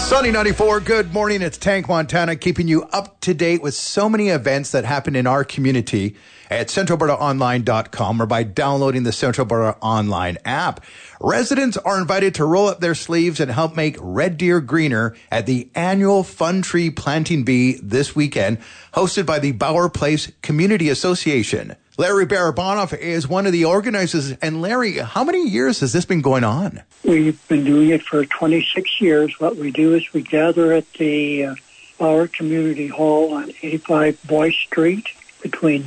Sunny 94, good morning. It's Tank Montana keeping you up to date with so many events that happen in our community at centralalbertaonline.com or by downloading the Central Alberta Online app. Residents are invited to roll up their sleeves and help make Red Deer greener at the annual Fun Tree Planting Bee this weekend, hosted by the Bauer Place Community Association. Larry Barabanov is one of the organizers. And Larry, how many years has this been going on? We've been doing it for 26 years. What we do is we gather at the Bauer Community Hall on 85 Boyce Street between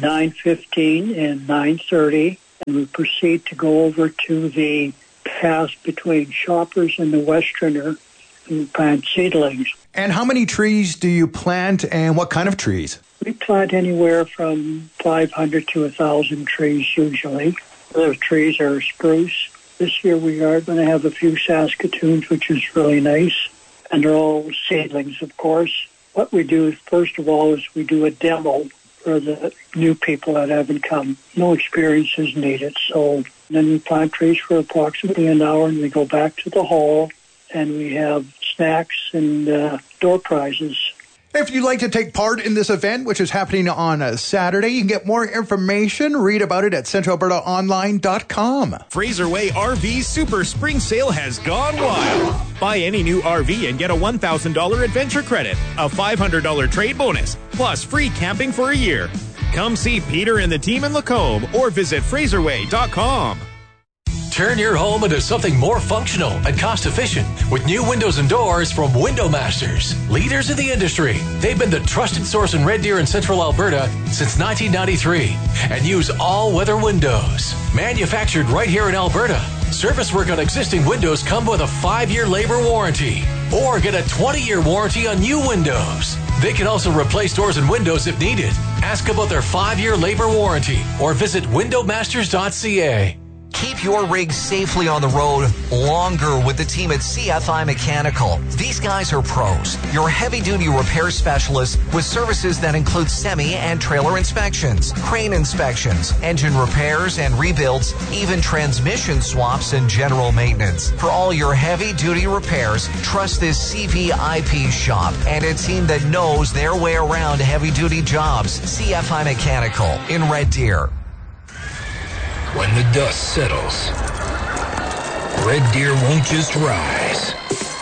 9:15 and 9:30, and we proceed to go over to the path between Shoppers and the Westerner and plant seedlings. And how many trees do you plant, and what kind of trees? We plant anywhere from 500 to 1,000 trees usually. Those trees are spruce. This year we are going to have a few Saskatoons, which is really nice. And they're all seedlings, of course. What we do, first of all, is we do a demo for the new people that haven't come. No experience is needed. So then we plant trees for approximately an hour, and we go back to the hall, and we have snacks and door prizes. If you'd like to take part in this event, which is happening on a Saturday, you can get more information. Read about it at centralalbertaonline.com. Fraser Way RV Super Spring Sale has gone wild. Buy any new RV and get a $1,000 adventure credit, a $500 trade bonus, plus free camping for a year. Come see Peter and the team in Lacombe or visit fraserway.com. Turn your home into something more functional and cost-efficient with new windows and doors from Window Masters, leaders in the industry. They've been the trusted source in Red Deer and Central Alberta since 1993 and use all-weather windows. Manufactured right here in Alberta. Service work on existing windows come with a 5-year labor warranty or get a 20-year warranty on new windows. They can also replace doors and windows if needed. Ask about their 5-year labor warranty or visit windowmasters.ca. Keep your rig safely on the road longer with the team at CFI Mechanical. These guys are pros. Your heavy-duty repair specialists with services that include semi- and trailer inspections, crane inspections, engine repairs and rebuilds, even transmission swaps and general maintenance. For all your heavy-duty repairs, trust this CVIP shop and a team that knows their way around heavy-duty jobs. CFI Mechanical in Red Deer. When the dust settles, Red Deer won't just rise.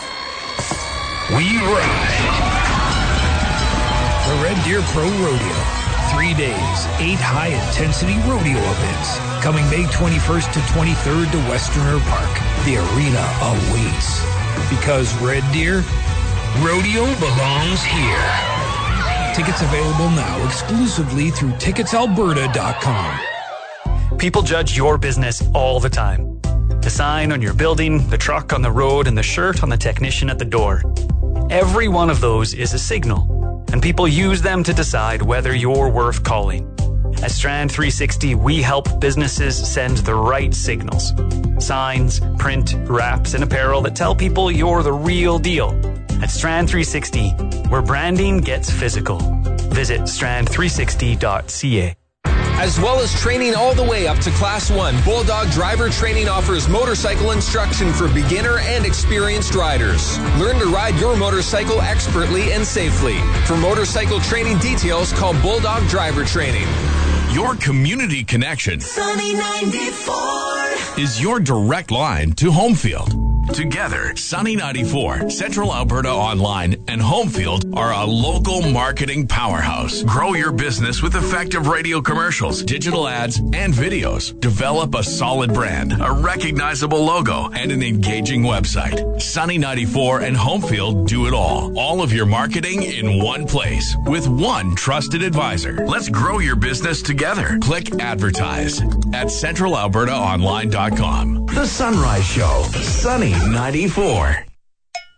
We ride. The Red Deer Pro Rodeo. 3 days, 8 high-intensity rodeo events. Coming May 21st to 23rd to Westerner Park. The arena awaits. Because Red Deer, rodeo belongs here. Tickets available now exclusively through ticketsalberta.com. People judge your business all the time. The sign on your building, the truck on the road, and the shirt on the technician at the door. Every one of those is a signal, and people use them to decide whether you're worth calling. At Strand 360, we help businesses send the right signals. Signs, print, wraps, and apparel that tell people you're the real deal. At Strand 360, where branding gets physical. Visit strand360.ca. As well as training all the way up to Class 1, Bulldog Driver Training offers motorcycle instruction for beginner and experienced riders. Learn to ride your motorcycle expertly and safely. For motorcycle training details, call Bulldog Driver Training. Your community connection Sunny 94 is your direct line to Homefield. Together, Sunny 94, Central Alberta Online, and Homefield are a local marketing powerhouse. Grow your business with effective radio commercials, digital ads, and videos. Develop a solid brand, a recognizable logo, and an engaging website. Sunny 94 and Homefield do it all. All of your marketing in one place with one trusted advisor. Let's grow your business together. Click advertise at centralalbertaonline.com. The Sunrise Show, Sunny 94.